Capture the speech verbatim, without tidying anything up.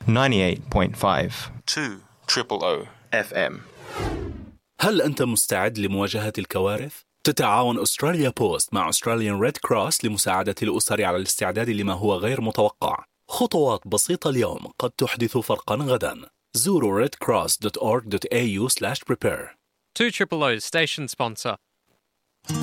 ninety-eight point five two triple O إف إم. هل أنت مستعد لمواجهة الكوارث؟ تتعاون أستراليا بوست مع أستراليان ريد كروس لمساعدة الأسر على الاستعداد لما هو غير متوقع. خطوات بسيطة اليوم قد تحدث فرقا غدا. زوروا red cross dot org dot a u slash prepare. two Triple O's station sponsor,